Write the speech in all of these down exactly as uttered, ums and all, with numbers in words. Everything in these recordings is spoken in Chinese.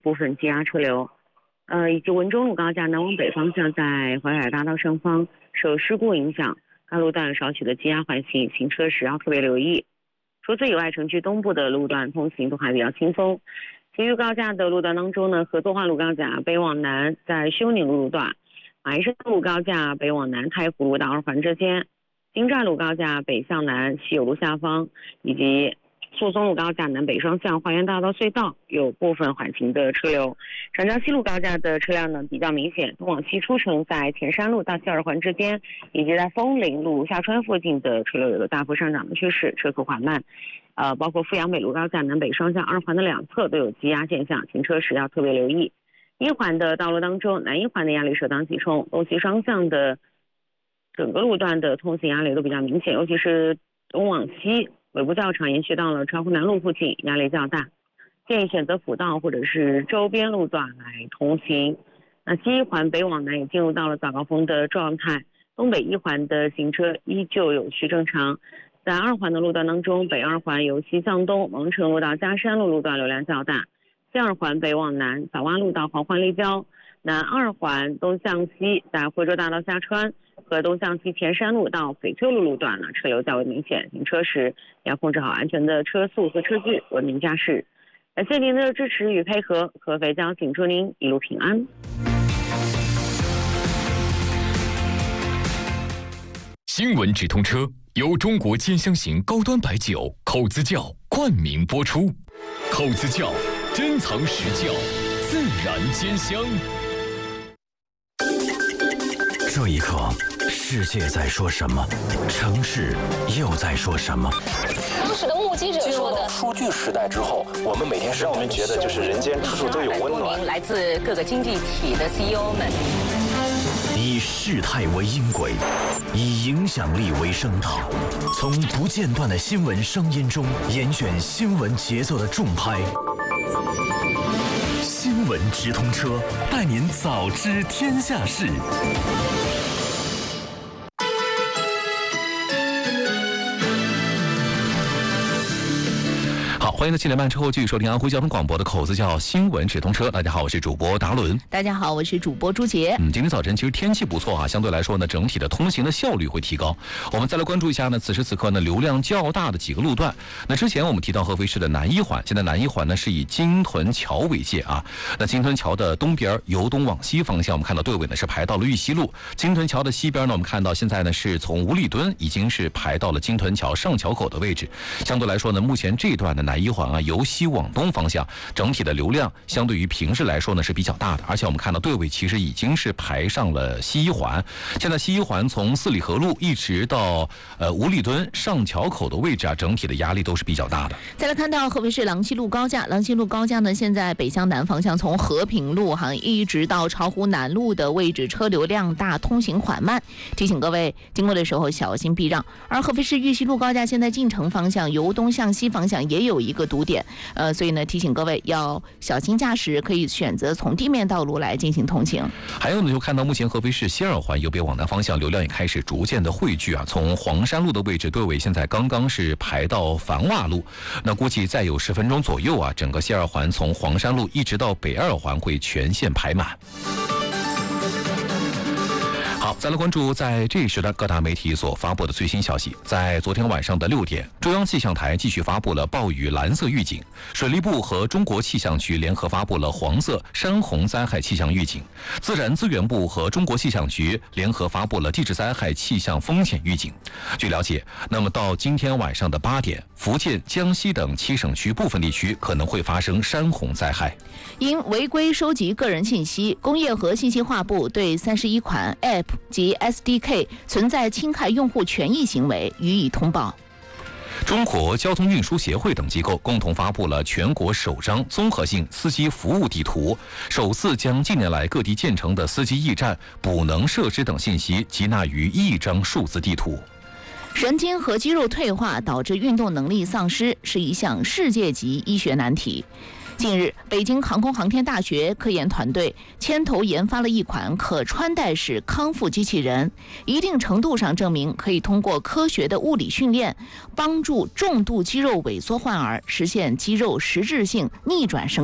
部分积压车流。呃，以及文中路高架南往北方向在淮海大道上方受事故影响，该路段少许的积压缓行，行车时要特别留意。除此以外，城区东部的路段通行都还比较轻松。其余高架的路段当中呢，合作化路高架北往南在修宁路路段，马鞍山路高架北往南太湖路到二环之间，金寨路高架北向南西友路下方，以及宿松路高架南北双向花园大道隧道有部分缓行的车流。长江西路高架的车辆呢比较明显，通往西出城在田山路到西二环之间，以及在枫林路下川附近的车流有了大幅上涨的趋势，车速缓慢。呃，包括富阳北路高架南北双向二环的两侧都有积压现象，行车时要特别留意。一环的道路当中，南一环的压力首当其冲，东西双向的整个路段的通行压力都比较明显，尤其是东往西尾部较长，延续到了巢湖南路附近，压力较大，建议选择辅道或者是周边路段来通行。那西一环北往南也进入到了早高峰的状态，东北一环的行车依旧有序正常。在二环的路段当中，北二环由西向东蒙城路到嘉山路路段流量较大，西二环北往南枣洼路到黄环立交，南二环东向西在惠州大道下川和东向西田山路到翡翠路路段呢车流较为明显，行车时要控制好安全的车速和车距，文明驾驶。感谢您的支持与配合，合肥交警祝您一路平安。 新闻直通车由中国尖香型高端白酒口子窖冠名播出，口子窖珍藏实窖，自然尖香。 这一刻，世界在说什么？城市又在说什么？ 当时的目击者说的， 数据时代之后，我们每天让我们觉得就是人间处处都有温暖。 来自各个经济体的 C E O 们， 以事态为音轨，以影响力为声道，从不间断的新闻声音中严选新闻节奏的重拍。新闻直通车，带您早知天下事。 好，欢迎在七点半之后继续收听安徽交通广播的口子窖新闻直通车。大家好，我是主播达伦。 大家好，我是主播朱杰。 嗯，今天早晨其实天气不错啊，相对来说呢，整体的通行的效率会提高。我们再来关注一下呢，此时此刻呢，流量较大的几个路段。那之前我们提到合肥市的南一环，现在南一环呢是以金屯桥为界啊。那金屯桥的东边由东往西方向，我们看到队尾呢是排到了玉溪路。金屯桥的西边呢，我们看到现在呢是从五里墩已经是排到了金屯桥上桥口的位置。相对来说呢，目前这段的南一环啊，由西往东方向，整体的流量相对于平时来说呢是比较大的，而且我们看到队尾其实已经是排上了西一环。现在西一环从四里河路一直到呃五里墩上桥口的位置啊，整体的压力都是比较大的。 再来看到合肥市郎溪路高架，郎溪路高架呢，现在北向南方向从和平路哈一直到巢湖南路的位置，车流量大，通行缓慢，提醒各位经过的时候小心避让。而合肥市玉溪路高架现在进城方向由东向西方向也有一个堵点，呃，所以呢提醒各位要小心驾驶，可以选择从地面道路来进行通行。 还有呢，就看到目前合肥市西二环由北往南方向流量也开始逐渐的汇聚啊，从黄山路的位置队尾现在刚刚是排到繁华路，那估计再有十分钟左右啊，整个西二环从黄山路一直到北二环会全线排满。好，再来关注在这一时段各大媒体所发布的最新消息。在昨天晚上的六点，中央气象台继续发布了暴雨蓝色预警，水利部和中国气象局联合发布了黄色山洪灾害气象预警，自然资源部和中国气象局联合发布了地质灾害气象风险预警。据了解，那么到今天晚上的八点，福建、江西等七省区部分地区可能会发生山洪灾害。 因违规收集个人信息，工业和信息化部对三十一款 App 及 S D K 存在侵害用户权益行为予以通报。 中国交通运输协会等机构共同发布了全国首张综合性司机服务地图，首次将近年来各地建成的司机驿站、补能设施等信息集纳于一张数字地图。 神经和肌肉退化导致运动能力丧失是一项世界级医学难题。近日，北京航空航天大学科研团队牵头研发了一款可穿戴式康复机器人，一定程度上证明可以通过科学的物理训练，帮助重度肌肉萎缩患儿实现肌肉实质性逆转生长。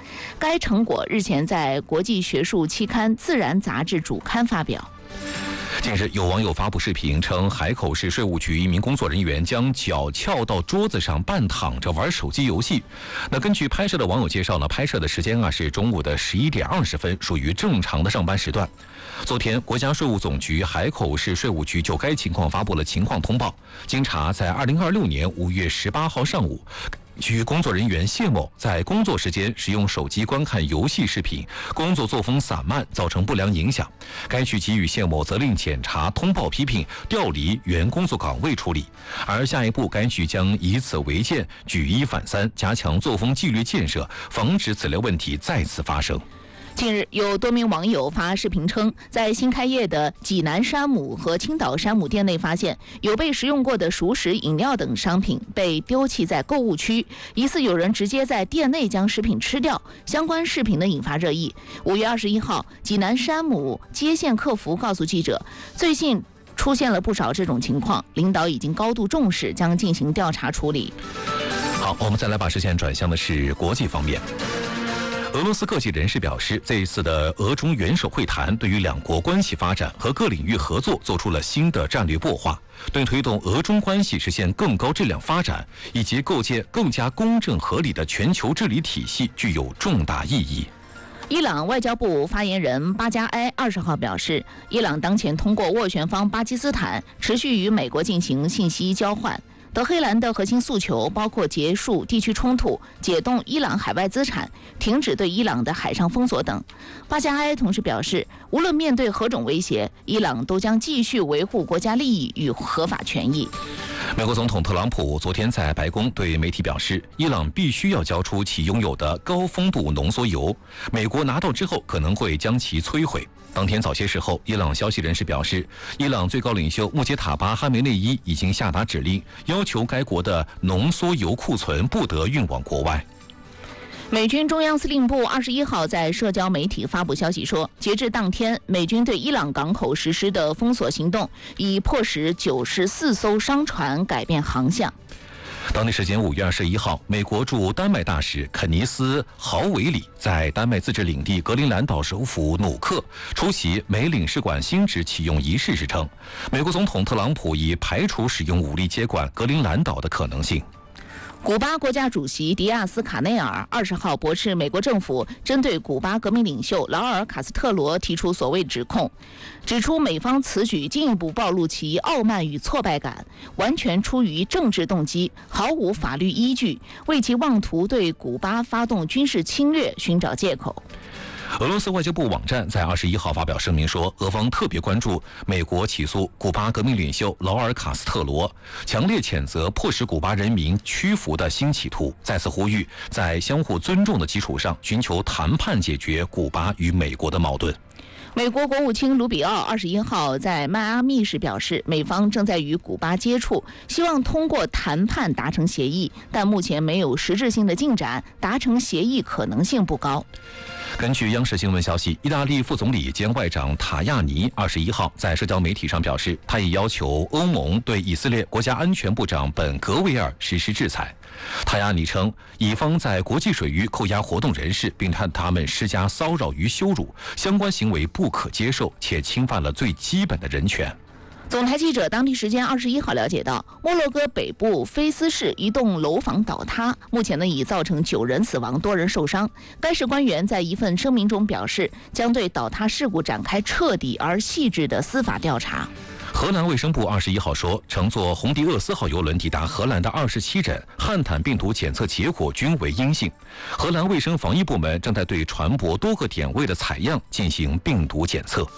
该成果日前在国际学术期刊《自然》杂志主刊发表。 近日，有网友发布视频称，海口市税务局一名工作人员将脚翘到桌子上半躺着玩手机游戏。那根据拍摄的网友介绍呢，拍摄的时间啊是中午的十一点二十分，属于正常的上班时段。昨天，国家税务总局海口市税务局就该情况发布了情况通报。经查，在二零二六年五月十八号上午，据工作人员谢某在工作时间使用手机观看游戏视频，工作作风散漫，造成不良影响。该局给予谢某责令检查、通报批评、调离原工作岗位处理。而下一步，该局将以此为鉴，举一反三，加强作风纪律建设，防止此类问题再次发生。 近日，有多名网友发视频称，在新开业的济南山姆和青岛山姆店内发现有被食用过的熟食、饮料等商品被丢弃在购物区，疑似有人直接在店内将食品吃掉。相关视频呢引发热议。五月二十一号，济南山姆接线客服告诉记者，最近出现了不少这种情况，领导已经高度重视，将进行调查处理。 好，我们再来把视线转向的是国际方面。俄罗斯各界人士表示，这一次的俄中元首会谈对于两国关系发展和各领域合作做出了新的战略擘画，对推动俄中关系实现更高质量发展以及构建更加公正合理的全球治理体系具有重大意义。 伊朗外交部发言人巴加埃二十号表示，伊朗当前通过斡旋方巴基斯坦持续与美国进行信息交换。德黑兰的核心诉求包括结束地区冲突、解冻伊朗海外资产、停止对伊朗的海上封锁等。巴加埃同时表示，无论面对何种威胁，伊朗都将继续维护国家利益与合法权益。 美国总统特朗普昨天在白宫对媒体表示，伊朗必须要交出其拥有的高丰度浓缩铀，美国拿到之后可能会将其摧毁。当天早些时候，伊朗消息人士表示，伊朗最高领袖穆杰塔巴哈梅内伊已经下达指令，要求该国的浓缩铀库存不得运往国外。 美军中央司令部二十一号在社交媒体发布消息说，截至当天，美军对伊朗港口实施的封锁行动已迫使九十四艘商船改变航向。 当地时间五月二十一号，美国驻丹麦大使肯尼斯·豪维里在丹麦自治领地格陵兰岛首府努克出席美领事馆新址启用仪式时称，美国总统特朗普已排除使用武力接管格陵兰岛的可能性。 古巴国家主席迪亚斯卡内尔二十号驳斥美国政府针对古巴革命领袖劳尔·卡斯特罗提出所谓指控，指出美方此举进一步暴露其傲慢与挫败感，完全出于政治动机，毫无法律依据，为其妄图对古巴发动军事侵略寻找借口。 俄罗斯外交部网站在二十一号发表声明说，俄方特别关注美国起诉古巴革命领袖劳尔·卡斯特罗，强烈谴责迫使古巴人民屈服的新企图，再次呼吁在相互尊重的基础上寻求谈判解决古巴与美国的矛盾。 美国国务卿卢比奥二十一号在迈阿密时表示，美方正在与古巴接触，希望通过谈判达成协议，但目前没有实质性的进展，达成协议可能性不高。 根据央视新闻消息，意大利副总理兼外长塔亚尼二十一号在社交媒体上表示，他已要求欧盟对以色列国家安全部长本格维尔实施制裁。塔亚尼称，以方在国际水域扣押活动人士，并向他们施加骚扰与羞辱，相关行为不可接受，且侵犯了最基本的人权。 总台记者当地时间二十一号了解到，摩洛哥北部菲斯市一栋楼房倒塌，目前呢已造成九人死亡，多人受伤。该市官员在一份声明中表示，将对倒塌事故展开彻底而细致的司法调查。 荷兰卫生部二十一号说，乘坐红迪厄斯号邮轮抵达荷兰的二十七人汉坦病毒检测结果均为阴性。荷兰卫生防疫部门正在对船舶多个点位的采样进行病毒检测。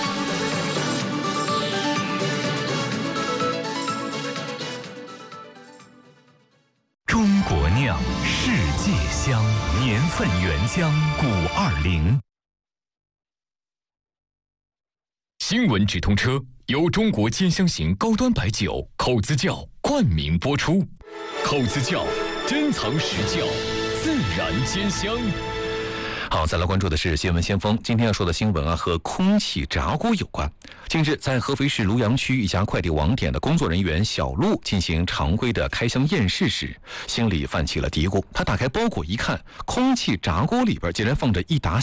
中国酿，世界香，年份原浆古二零。 新闻直通车由中国尖香型高端白酒口子窖冠名播出，口子窖珍藏实窖，自然兼香。 好，再来关注的是新闻先锋。今天要说的新闻啊，和空气炸锅有关。近日，在合肥市庐阳区一家快递网点的工作人员小陆进行常规的开箱验视时，心里泛起了嘀咕。他打开包裹一看，空气炸锅里边竟然放着一打